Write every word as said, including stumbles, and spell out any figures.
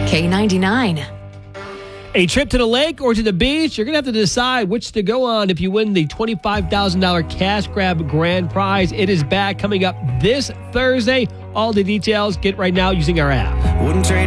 K ninety-nine. A trip to the lake or to the beach, you're going to have to decide which to go on if you win the twenty-five thousand dollars cash grab grand prize. It is back coming up this Thursday. All the details, get right now using our app. Wouldn't trade